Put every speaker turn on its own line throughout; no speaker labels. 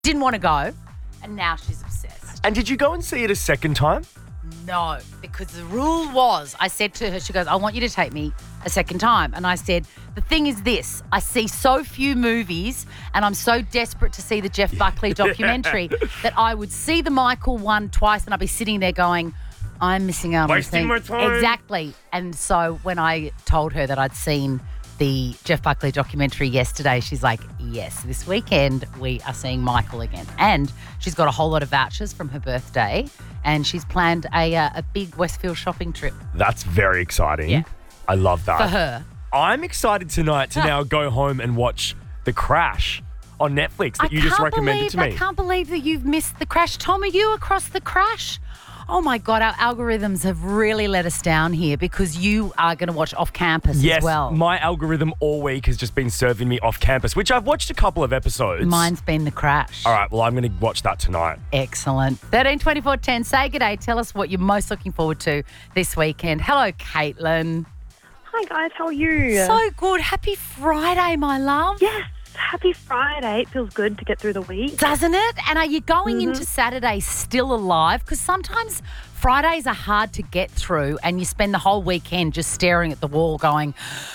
Didn't want to go, and now she's obsessed.
And did you go and see it a second time?
No, because the rule was, I said to her, she goes, I want you to take me a second time. And I said, the thing is this, I see so few movies and I'm so desperate to see the Jeff Buckley documentary that I would see the Michael one twice and I'd be sitting there going, I'm missing out on
Wasting my time.
Exactly. And so when I told her that I'd seen the Jeff Buckley documentary yesterday, she's like, yes, this weekend we are seeing Michael again. And she's got a whole lot of vouchers from her birthday and she's planned a big Westfield shopping trip.
That's very exciting.
Yeah.
I love that.
For her.
I'm excited tonight to now go home and watch The Crash on Netflix that you just recommended to me.
I can't believe that you've missed The Crash. Tom, are you across The Crash? Oh, my God, our algorithms have really let us down here because you are going to watch Off Campus as well.
Yes, my algorithm all week has just been serving me Off Campus, which I've watched a couple of episodes.
Mine's been The Crash.
All right, well, I'm going to watch that tonight.
Excellent. 13 24 10, say good day. Tell us what you're most looking forward to this weekend. Hello, Caitlin.
Hi guys, how are you?
So good. Happy Friday, my love.
Yes, happy Friday. It feels good to get through the week.
Doesn't it? And are you going into Saturday still alive? Because sometimes Fridays are hard to get through and you spend the whole weekend just staring at the wall going,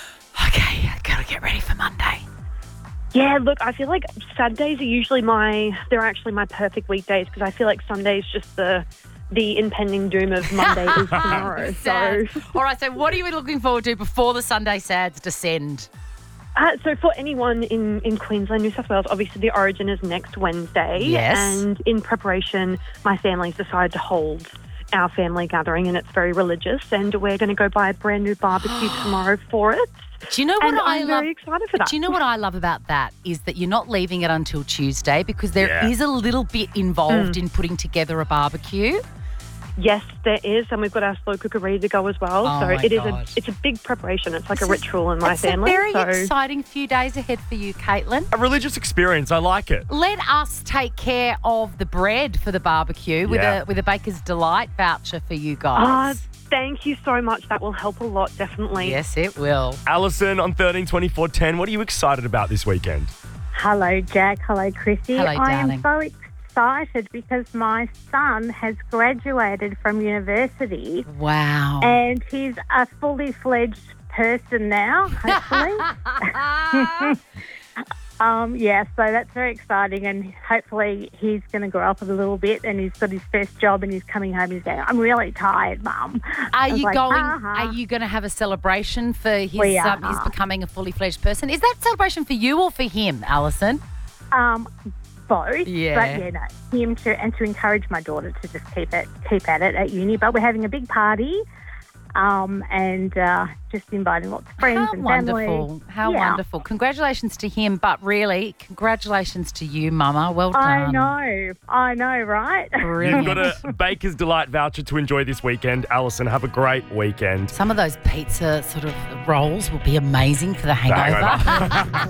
okay, I've got to get ready for Monday.
Yeah, look, I feel like Saturdays are usually they're actually my perfect weekdays because I feel like Sunday's just the impending doom of Monday is tomorrow.
Sad. All right, so what are you looking forward to before the Sunday Sads descend?
So for anyone in Queensland, New South Wales, obviously the Origin is next Wednesday.
Yes.
And in preparation, my family's decided to hold our family gathering and it's very religious and we're going to go buy a brand new barbecue tomorrow for it.
Do you know what
And
I
I'm
love?
very excited for that.
Do you know what I love about that is that you're not leaving it until Tuesday because there is
Yeah.
a little bit involved in putting together a barbecue.
Yes, there is, and we've got our slow cooker ready to go as well.
Oh,
so
my
it is
God.
it's a big preparation. It's like a ritual in my
It's
family.
a very
so
exciting few days ahead for you, Caitlin.
A religious experience. I like it.
Let us take care of the bread for the barbecue with
Yeah.
a Baker's Delight voucher for you
Ah,
guys.
thank you so much. That will help a lot, definitely.
Yes, it will.
Alison on 13 24 10. What are you excited about this weekend?
Hello, Jack. Hello, Chrissy.
Hello,
I
darling.
am so excited because my son has graduated from university
Wow.
and he's a fully fledged person now, hopefully. So that's very exciting and hopefully he's going to grow up a little bit and he's got his first job and he's coming home and he's going, I'm really tired, Mum.
Are you going?
"Uh-huh."
Are you going to have a celebration for his
We are.
his becoming a fully fledged person? Is that celebration for you or for him, Alison?
Both,
Yeah.
but him to encourage my daughter to just keep at it at uni. But we're having a big party, and just inviting lots of friends
How
and
wonderful!
family.
How
Yeah.
wonderful! Congratulations to him, but really, congratulations to you, Mama. Well done.
I know, right?
Brilliant.
You've got a Baker's Delight voucher to enjoy this weekend. Alison, have a great weekend.
Some of those pizza sort of rolls will be amazing for the hangover.